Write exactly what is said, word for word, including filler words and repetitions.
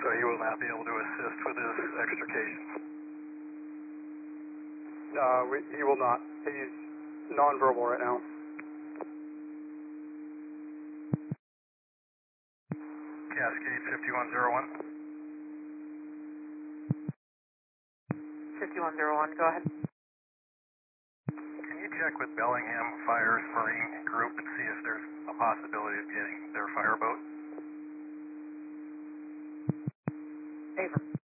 so he will not be able to assist with his extrication. Uh, we, he will not. He's nonverbal right now. Cascade fifty-one oh one. fifty-one oh one, go ahead. Can you check with Bellingham Fire's Marine Group and see if there's a possibility of getting their fireboat? Affirmative.